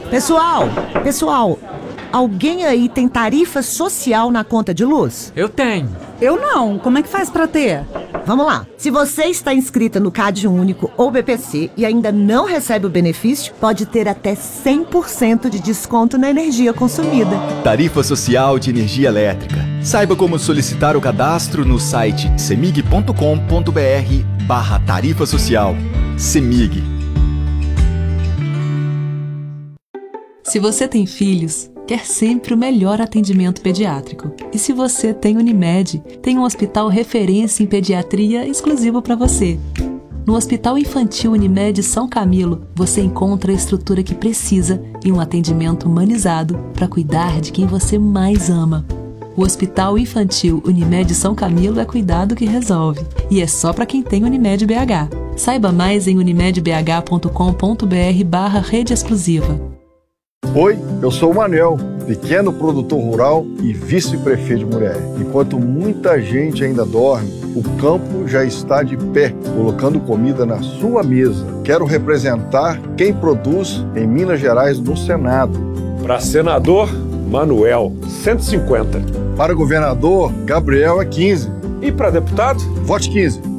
Pessoal, alguém aí tem tarifa social na conta de luz? Eu tenho. Eu não. Como é que faz pra ter? Vamos lá. Se você está inscrita no CAD Único ou BPC e ainda não recebe o benefício, pode ter até 100% de desconto na energia consumida. Tarifa Social de Energia Elétrica. Saiba como solicitar o cadastro no site cemig.com.br/tarifa social. CEMIG. Se você tem filhos, quer sempre o melhor atendimento pediátrico. E se você tem Unimed, tem um hospital referência em pediatria exclusivo para você. No Hospital Infantil Unimed São Camilo, você encontra a estrutura que precisa e um atendimento humanizado para cuidar de quem você mais ama. O Hospital Infantil Unimed São Camilo é cuidado que resolve. E é só para quem tem Unimed BH. Saiba mais em unimedbh.com.br/rede exclusiva. Oi, eu sou o Manuel, pequeno produtor rural e vice-prefeito de Murié. Enquanto muita gente ainda dorme, o campo já está de pé, colocando comida na sua mesa. Quero representar quem produz em Minas Gerais no Senado. Para senador, Manuel, 150. Para governador, Gabriel é 15. E para deputado? Vote 15.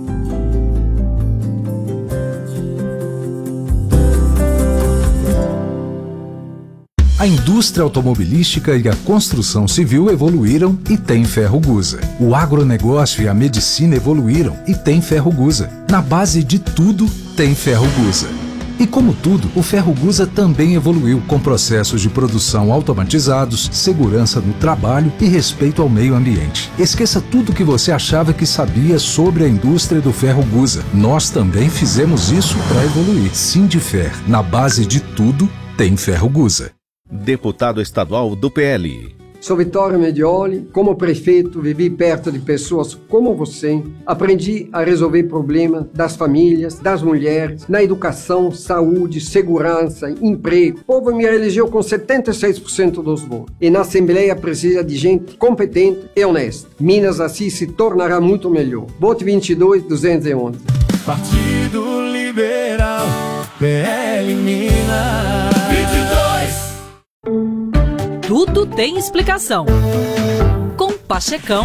A indústria automobilística e a construção civil evoluíram e tem Ferrogusa. O agronegócio e a medicina evoluíram e tem Ferrogusa. Na base de tudo, tem Ferrogusa. E como tudo, o Ferrogusa também evoluiu com processos de produção automatizados, segurança no trabalho e respeito ao meio ambiente. Esqueça tudo que você achava que sabia sobre a indústria do Ferrogusa. Nós também fizemos isso para evoluir. Sindifer, na base de tudo, tem Ferrogusa. Deputado estadual do PL. Sou Vittorio Medioli. Como prefeito, vivi perto de pessoas como você. Aprendi a resolver problemas das famílias, das mulheres, na educação, saúde, segurança, emprego. O povo me elegeu com 76% dos votos. E na Assembleia precisa de gente competente e honesta. Minas assim se tornará muito melhor. Vote 22-211. Partido Liberal, PL Minas. 22. Tudo tem explicação. Com Pachecão.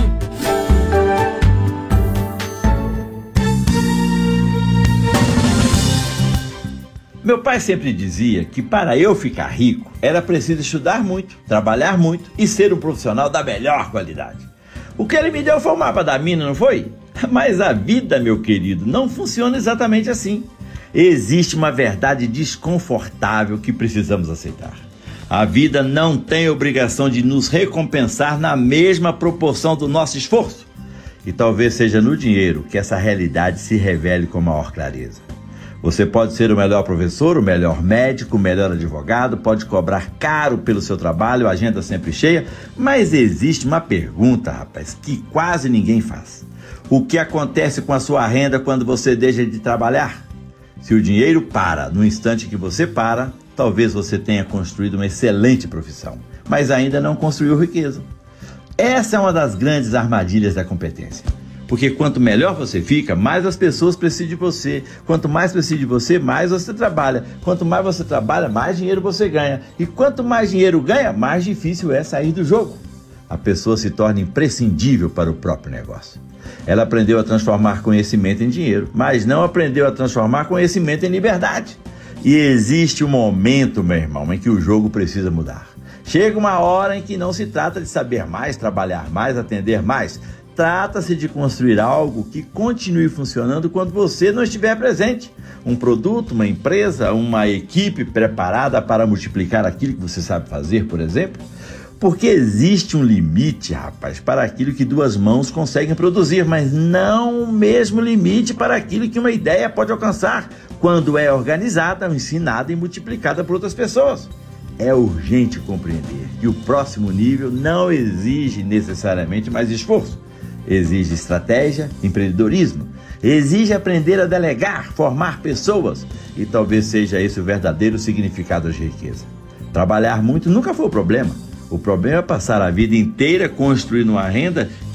Meu pai sempre dizia que para eu ficar rico era preciso estudar muito, trabalhar muito e ser um profissional da melhor qualidade. O que ele me deu foi um mapa da mina, não foi? Mas a vida, meu querido, não funciona exatamente assim. Existe uma verdade desconfortável que precisamos aceitar. A vida não tem obrigação de nos recompensar na mesma proporção do nosso esforço. E talvez seja no dinheiro que essa realidade se revele com maior clareza. Você pode ser o melhor professor, o melhor médico, o melhor advogado, pode cobrar caro pelo seu trabalho, a agenda sempre cheia, mas existe uma pergunta, rapaz, que quase ninguém faz. O que acontece com a sua renda quando você deixa de trabalhar? Se o dinheiro para no instante que você para, talvez você tenha construído uma excelente profissão, mas ainda não construiu riqueza. Essa é uma das grandes armadilhas da competência. Porque quanto melhor você fica, mais as pessoas precisam de você. Quanto mais precisam de você, mais você trabalha. Quanto mais você trabalha, mais dinheiro você ganha. E quanto mais dinheiro ganha, mais difícil é sair do jogo. A pessoa se torna imprescindível para o próprio negócio. Ela aprendeu a transformar conhecimento em dinheiro, mas não aprendeu a transformar conhecimento em liberdade. E existe um momento, meu irmão, em que o jogo precisa mudar. Chega uma hora em que não se trata de saber mais, trabalhar mais, atender mais. Trata-se de construir algo que continue funcionando quando você não estiver presente. Um produto, uma empresa, uma equipe preparada para multiplicar aquilo que você sabe fazer, por exemplo. Porque existe um limite, rapaz, para aquilo que duas mãos conseguem produzir, mas não o mesmo limite para aquilo que uma ideia pode alcançar quando é organizada, ensinada e multiplicada por outras pessoas. É urgente compreender que o próximo nível não exige necessariamente mais esforço. Exige estratégia, empreendedorismo. Exige aprender a delegar, formar pessoas. E talvez seja esse o verdadeiro significado de riqueza. Trabalhar muito nunca foi o problema. O problema é passar a vida inteira construindo uma renda